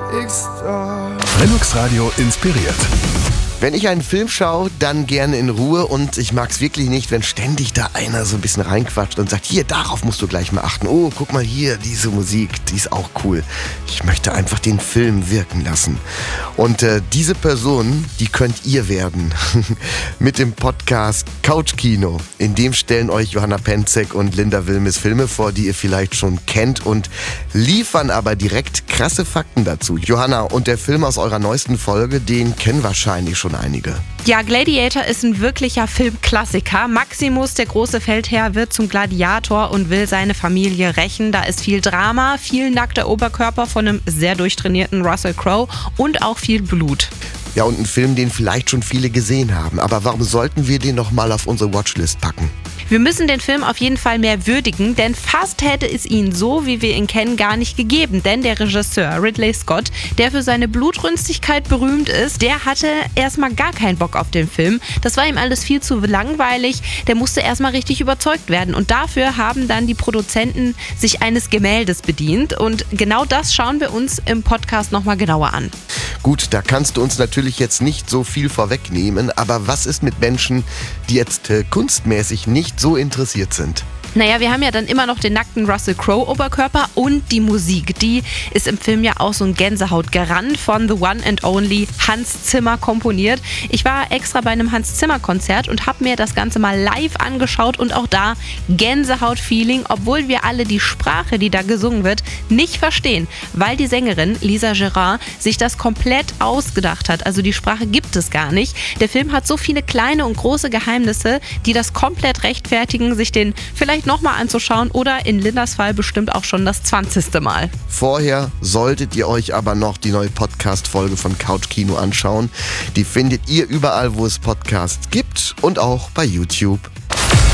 Linux Radio inspiriert. Wenn ich einen Film schaue, dann gerne in Ruhe und ich mag es wirklich nicht, wenn ständig da einer so ein bisschen reinquatscht und sagt, hier, darauf musst du gleich mal achten. Oh, guck mal hier, diese Musik, die ist auch cool. Ich möchte einfach den Film wirken lassen. Und diese Person, die könnt ihr werden mit dem Podcast Couchkino. In dem stellen euch Johanna Penzek und Linda Wilmes Filme vor, die ihr vielleicht schon kennt und liefern aber direkt krasse Fakten dazu. Johanna, und der Film aus eurer neuesten Folge, den kennen wahrscheinlich schon einige. Ja, Gladiator ist ein wirklicher Filmklassiker. Maximus, der große Feldherr, wird zum Gladiator und will seine Familie rächen. Da ist viel Drama, viel nackter Oberkörper von einem sehr durchtrainierten Russell Crowe und auch viel Blut. Ja, und ein Film, den vielleicht schon viele gesehen haben. Aber warum sollten wir den noch mal auf unsere Watchlist packen? Wir müssen den Film auf jeden Fall mehr würdigen, denn fast hätte es ihn so, wie wir ihn kennen, gar nicht gegeben. Denn der Regisseur Ridley Scott, der für seine Blutrünstigkeit berühmt ist, der hatte erstmal gar keinen Bock auf den Film. Das war ihm alles viel zu langweilig. Der musste erstmal richtig überzeugt werden. Und dafür haben dann die Produzenten sich eines Gemäldes bedient. Und genau das schauen wir uns im Podcast nochmal genauer an. Gut, da kannst du uns natürlich jetzt nicht so viel vorwegnehmen, aber was ist mit Menschen, die jetzt kunstmäßig nicht so interessiert sind? Naja, wir haben ja dann immer noch den nackten Russell Crowe-Oberkörper und die Musik. Die ist im Film ja auch so ein Gänsehautgarant von The One and Only Hans Zimmer komponiert. Ich war extra bei einem Hans Zimmer-Konzert und habe mir das Ganze mal live angeschaut und auch da Gänsehaut-Feeling, obwohl wir alle die Sprache, die da gesungen wird, nicht verstehen, weil die Sängerin Lisa Gerrard sich das komplett ausgedacht hat. Also die Sprache gibt es gar nicht. Der Film hat so viele kleine und große Geheimnisse, die das komplett rechtfertigen, sich den vielleicht nochmal anzuschauen oder in Lindas Fall bestimmt auch schon das 20. Mal. Vorher solltet ihr euch aber noch die neue Podcast-Folge von Couchkino anschauen. Die findet ihr überall, wo es Podcasts gibt und auch bei YouTube.